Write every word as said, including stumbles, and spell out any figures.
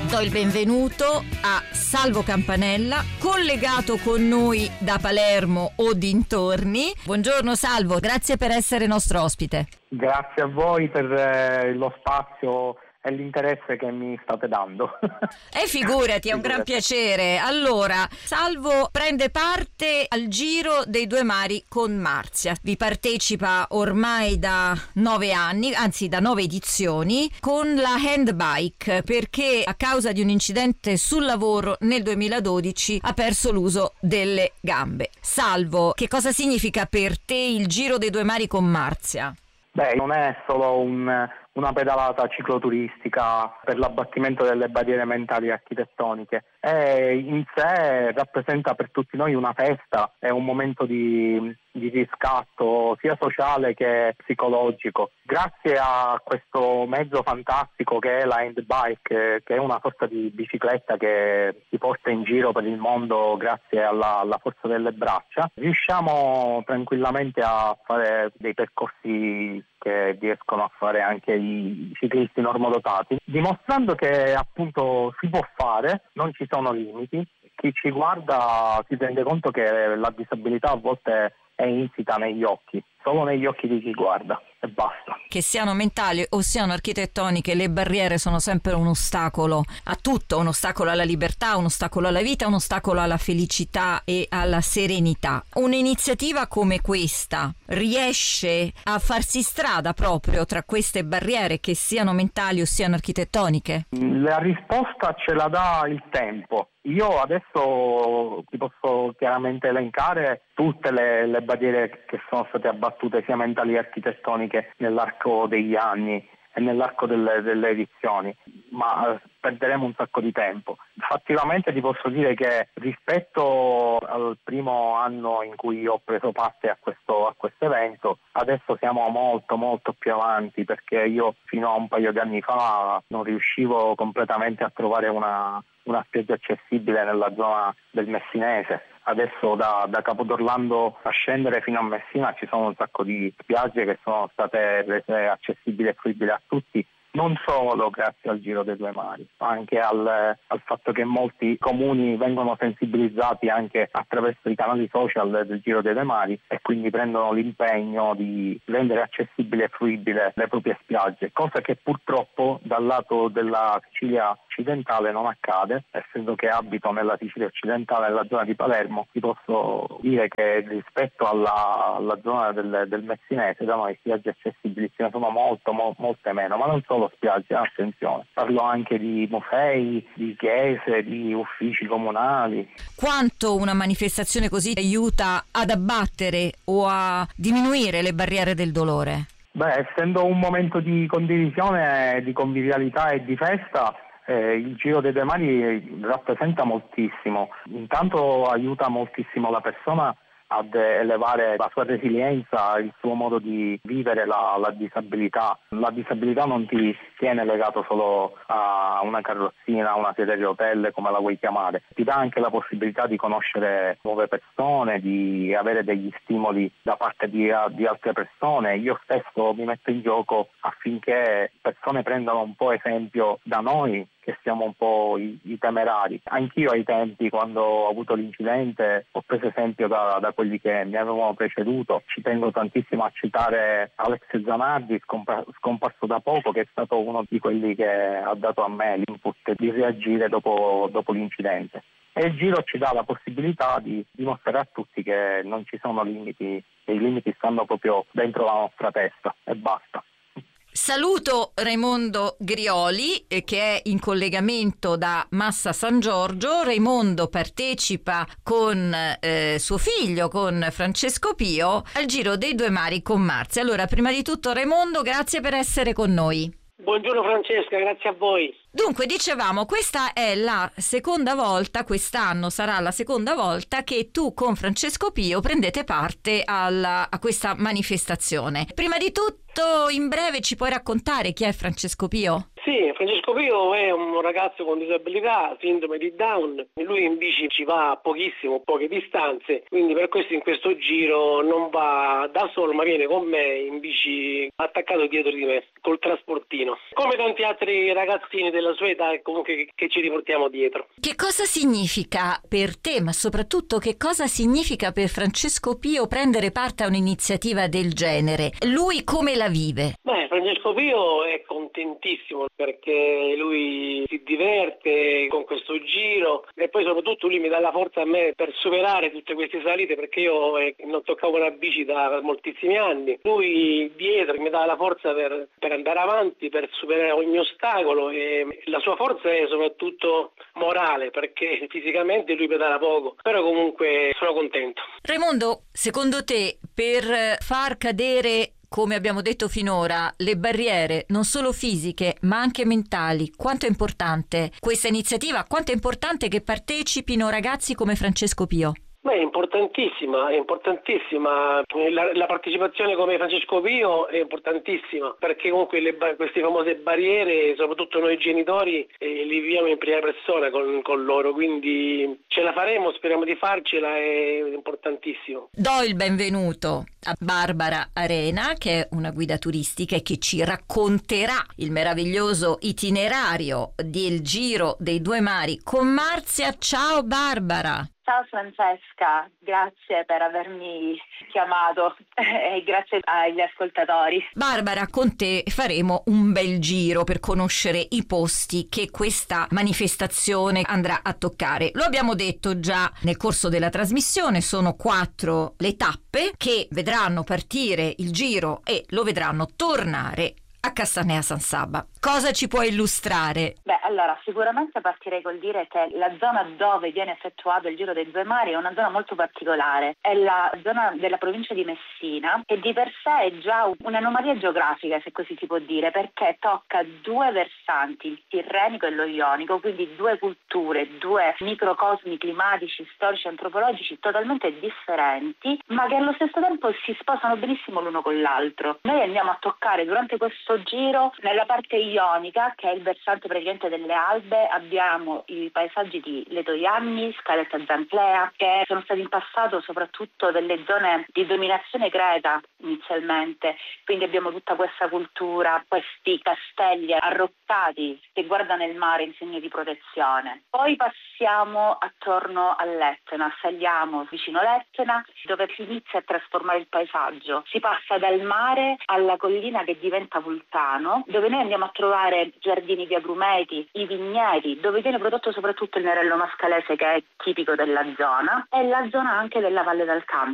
Do il benvenuto a Salvo Campanella, collegato con noi da Palermo o dintorni. Buongiorno Salvo, grazie per essere nostro ospite. Grazie a voi per eh, lo spazio e l'interesse che mi state dando. E figurati, è un gran piacere. Allora, Salvo prende parte al Giro dei Due Mari con Marzia. Vi partecipa ormai da nove anni, anzi da nove edizioni, con la handbike, perché a causa di un incidente sul lavoro nel duemiladodici ha perso l'uso delle gambe. Salvo, che cosa significa per te il Giro dei Due Mari con Marzia? Beh, non è solo un, una pedalata cicloturistica per l'abbattimento delle barriere mentali e architettoniche, è in sé rappresenta per tutti noi una festa, è un momento di, di riscatto sia sociale che psicologico. Grazie a questo mezzo fantastico che è la handbike, che è una sorta di bicicletta che ti porta in giro per il mondo grazie alla, alla forza delle braccia, riusciamo tranquillamente a fare dei percorsi che riescono a fare anche i ciclisti normodotati, dimostrando che appunto si può fare, non ci sono limiti. Chi ci guarda si rende conto che la disabilità a volte è insita negli occhi, solo negli occhi di chi guarda, e basta. Che siano mentali o siano architettoniche, le barriere sono sempre un ostacolo a tutto, un ostacolo alla libertà, un ostacolo alla vita, un ostacolo alla felicità e alla serenità. Un'iniziativa come questa riesce a farsi strada proprio tra queste barriere, che siano mentali o siano architettoniche? La risposta ce la dà il tempo. Io adesso ti posso chiaramente elencare tutte le, le barriere che sono state abbattute, sia mentali che architettoniche, nell'arco degli anni e nell'arco delle, delle edizioni, ma perderemo un sacco di tempo. Fattivamente ti posso dire che rispetto al primo anno in cui ho preso parte a questo, a questo evento, adesso siamo molto molto più avanti, perché io fino a un paio di anni fa non riuscivo completamente a trovare una, una spiaggia accessibile nella zona del Messinese. Adesso da, da Capodorlando a scendere fino a Messina ci sono un sacco di spiagge che sono state rese accessibili e fruibili a tutti, non solo grazie al Giro dei Due Mari, ma anche al, al fatto che molti comuni vengono sensibilizzati anche attraverso i canali social del Giro dei Due Mari e quindi prendono l'impegno di rendere accessibile e fruibile le proprie spiagge, cosa che purtroppo dal lato della Sicilia occidentale non accade. Essendo che abito nella Sicilia occidentale, nella zona di Palermo, ti posso dire che rispetto alla, alla zona del, del Messinese, da noi spiagge accessibili ce ne sono molto, mo, molte meno, ma non solo spiagge, attenzione, parlo anche di musei, di chiese, di uffici comunali. Quanto una manifestazione così aiuta ad abbattere o a diminuire le barriere del dolore? Beh, essendo un momento di condivisione, di convivialità e di festa, Eh, il Giro dei Due Mari rappresenta moltissimo. Intanto aiuta moltissimo la persona ad elevare la sua resilienza, il suo modo di vivere la, la disabilità. La disabilità non ti tiene legato solo a una carrozzina, a una sedia di rotelle, come la vuoi chiamare. Ti dà anche la possibilità di conoscere nuove persone, di avere degli stimoli da parte di, di altre persone. Io stesso mi metto in gioco affinché persone prendano un po' esempio da noi, che siamo un po' i, i temerari. Anch'io ai tempi, quando ho avuto l'incidente, ho preso esempio da, da quelli che mi avevano preceduto. Ci tengo tantissimo a citare Alex Zanardi, scompa- scomparso da poco, che è stato uno di quelli che ha dato a me l'input di reagire dopo, dopo l'incidente. E il Giro ci dà la possibilità di dimostrare a tutti che non ci sono limiti, e i limiti stanno proprio dentro la nostra testa, e basta. Saluto Raimondo Grioli, eh, che è in collegamento da Massa San Giorgio. Raimondo partecipa con eh, suo figlio, con Francesco Pio, al Giro dei Due Mari con Marzia. Allora, prima di tutto Raimondo, grazie per essere con noi. Buongiorno Francesca, grazie a voi. Dunque, dicevamo, questa è la seconda volta, quest'anno sarà la seconda volta che tu con Francesco Pio prendete parte alla, a questa manifestazione. Prima di tutto, in breve, ci puoi raccontare chi è Francesco Pio? Sì, Francesco Pio è un ragazzo con disabilità, sindrome di Down. Lui in bici ci va pochissimo, poche distanze, quindi per questo in questo giro non va da solo, ma viene con me in bici attaccato dietro di me, col trasportino. Come tanti altri ragazzini della sua età comunque che ci riportiamo dietro. Che cosa significa per te, ma soprattutto che cosa significa per Francesco Pio prendere parte a un'iniziativa del genere? Lui come la vive? Beh, Francesco Pio è contentissimo perché lui si diverte con questo giro e poi soprattutto lui mi dà la forza a me per superare tutte queste salite, perché io eh, non toccavo una bici da moltissimi anni. Lui dietro mi dà la forza per, per andare avanti, per superare ogni ostacolo, e la sua forza è soprattutto morale, perché fisicamente lui pedala poco, però comunque sono contento. Raimondo, secondo te per far cadere, come abbiamo detto finora, le barriere non solo fisiche ma anche mentali, quanto è importante questa iniziativa? Quanto è importante che partecipino ragazzi come Francesco Pio? Beh, è importantissima, è importantissima. La, la partecipazione come Francesco Pio è importantissima, perché comunque le, queste famose barriere, soprattutto noi genitori, eh, li viviamo in prima persona con, con loro, quindi ce la faremo, speriamo di farcela, è importantissimo. Do il benvenuto a Barbara Arena, che è una guida turistica e che ci racconterà il meraviglioso itinerario del Giro dei Due Mari con Marzia. Ciao Barbara! Ciao Francesca, grazie per avermi chiamato e grazie agli ascoltatori. Barbara, con te faremo un bel giro per conoscere i posti che questa manifestazione andrà a toccare. Lo abbiamo detto già nel corso della trasmissione, sono quattro le tappe che vedranno partire il giro e lo vedranno tornare a Castanea San Sabba. Cosa ci puoi illustrare? Beh, allora, sicuramente partirei col dire che la zona dove viene effettuato il Giro dei Due Mari è una zona molto particolare. È la zona della provincia di Messina e di per sé è già un'anomalia geografica, se così si può dire, perché tocca due versanti, il tirrenico e lo ionico, quindi due culture, due microcosmi climatici, storici, antropologici totalmente differenti, ma che allo stesso tempo si sposano benissimo l'uno con l'altro. Noi andiamo a toccare durante questo giro nella parte ionica, che è il versante praticamente delle Albe, abbiamo i paesaggi di Letojanni, Scaletta Zanclea, che sono stati in passato soprattutto delle zone di dominazione creta inizialmente, quindi abbiamo tutta questa cultura, questi castelli arroccati che guardano il mare in segno di protezione. Poi passiamo attorno all'Etna, saliamo vicino l'Etna, dove si inizia a trasformare il paesaggio. Si passa dal mare alla collina che diventa vulcano, dove noi andiamo a trovare giardini di agrumeti, i vigneti, dove viene prodotto soprattutto il nerello mascalese, che è tipico della zona, e la zona anche della Valle d'Alcamo.